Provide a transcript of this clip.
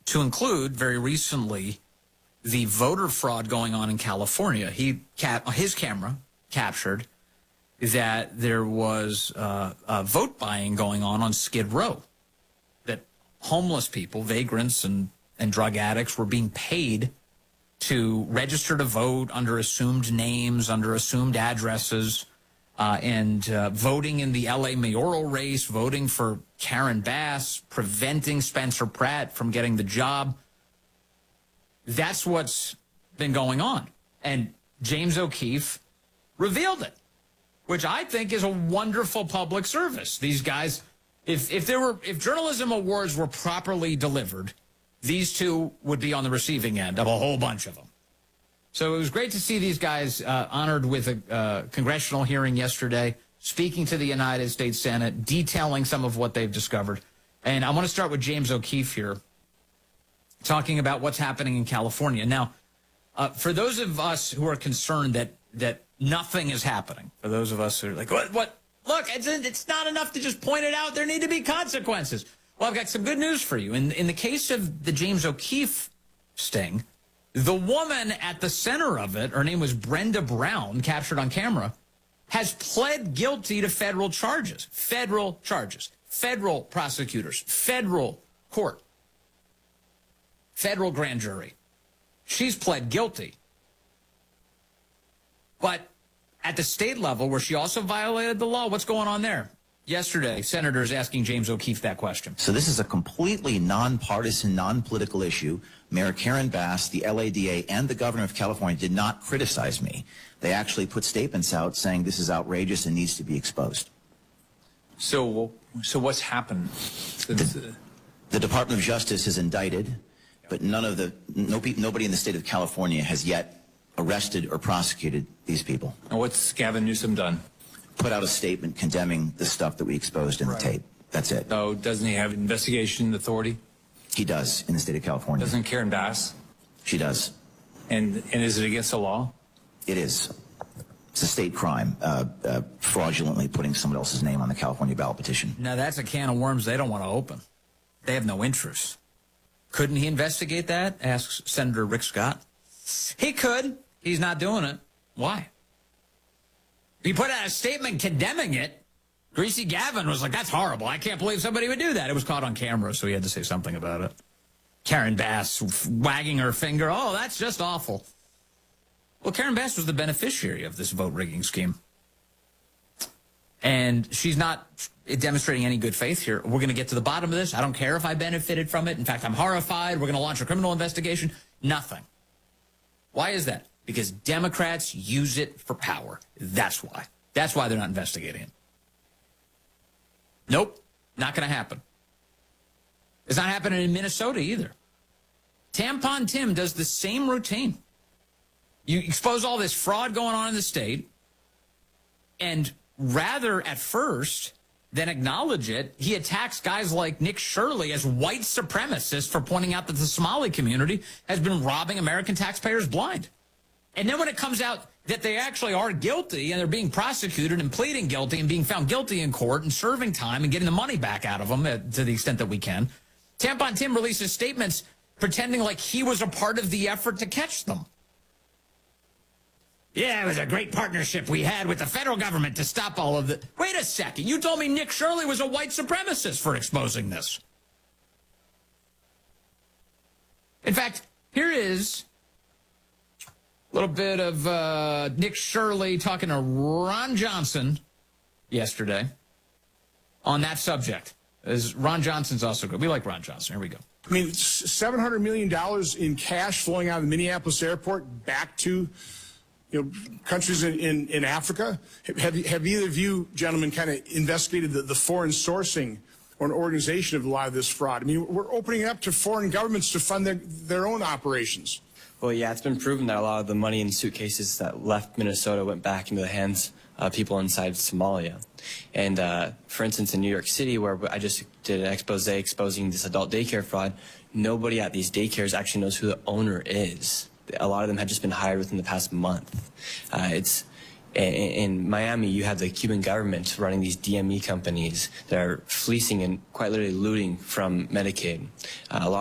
to include, very recently, the voter fraud going on in California. His camera captured that there was vote buying going on Skid Row, that homeless people, vagrants, and drug addicts were being paid to register to vote under assumed names, under assumed addresses, and voting in the L.A. mayoral race, voting for Karen Bass, preventing Spencer Pratt from getting the job. That's what's been going on. And James O'Keefe revealed it, which I think is a wonderful public service. These guys, if journalism awards were properly delivered, these two would be on the receiving end of a whole bunch of them. So it was great to see these guys honored with a congressional hearing yesterday, speaking to the United States Senate, detailing some of what they've discovered. And I want to start with James O'Keefe here, talking about what's happening in California. Now, for those of us who are concerned that nothing is happening, for those of us who are like, what? Look, it's not enough to just point it out. There need to be consequences. Well, I've got some good news for you. In the case of the James O'Keefe sting, the woman at the center of it, her name was Brenda Brown, captured on camera, has pled guilty to federal charges. Federal charges. Federal prosecutors. Federal court. Federal grand jury. She's pled guilty. But at the state level, where she also violated the law, what's going on there? Yesterday, senators asking James O'Keefe that question. So this is a completely nonpartisan, non-political issue. Mayor Karen Bass, the LADA, and the governor of California did not criticize me. They actually put statements out saying this is outrageous and needs to be exposed. So what's happened? The Department of Justice is indicted, but nobody in the state of California has yet arrested or prosecuted these people. And what's Gavin Newsom done? Put out a statement condemning the stuff that we exposed in the tape. That's it. So doesn't he have investigation authority? He does in the state of California. Doesn't Karen Bass? She does. And is it against the law? It is. It's a state crime, fraudulently putting someone else's name on the California ballot petition. Now, that's a can of worms they don't want to open. They have no interest. Couldn't he investigate that? Asks Senator Rick Scott. He could. He's not doing it. Why? He put out a statement condemning it. Greasy Gavin was like, that's horrible. I can't believe somebody would do that. It was caught on camera, so he had to say something about it. Karen Bass wagging her finger. Oh, that's just awful. Well, Karen Bass was the beneficiary of this vote rigging scheme. And she's not demonstrating any good faith here. We're going to get to the bottom of this. I don't care if I benefited from it. In fact, I'm horrified. We're going to launch a criminal investigation. Nothing. Why is that? Because Democrats use it for power. That's why. That's why they're not investigating it. Nope, not going to happen. It's not happening in Minnesota either. Tampon Tim does the same routine. You expose all this fraud going on in the state, and rather at first than acknowledge it, he attacks guys like Nick Shirley as white supremacists for pointing out that the Somali community has been robbing American taxpayers blind. And then when it comes out that they actually are guilty and they're being prosecuted and pleading guilty and being found guilty in court and serving time and getting the money back out of them to the extent that we can, Tampon Tim releases statements pretending like he was a part of the effort to catch them. Yeah, it was a great partnership we had with the federal government to stop all of the... Wait a second. You told me Nick Shirley was a white supremacist for exposing this. In fact, here is a little bit of Nick Shirley talking to Ron Johnson yesterday on that subject. Ron Johnson's also good. We like Ron Johnson. Here we go. I mean, $700 million in cash flowing out of the Minneapolis airport back to countries in Africa. Have either of you gentlemen kind of investigated the foreign sourcing or an organization of a lot of this fraud? I mean, we're opening it up to foreign governments to fund their own operations. Well, yeah, it's been proven that a lot of the money in suitcases that left Minnesota went back into the hands of people inside Somalia. And for instance, in New York City, where I just did an expose exposing this adult daycare fraud, nobody at these daycares actually knows who the owner is. A lot of them had just been hired within the past month. In Miami, you have the Cuban government running these DME companies that are fleecing and quite literally looting from Medicaid. A lot